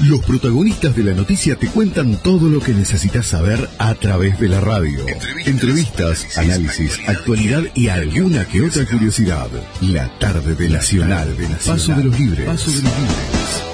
Los protagonistas de la noticia te cuentan todo lo que necesitas saber a través de la radio. Entrevistas, análisis, actualidad y alguna que otra curiosidad. La tarde de Nacional. Paso de los Libres.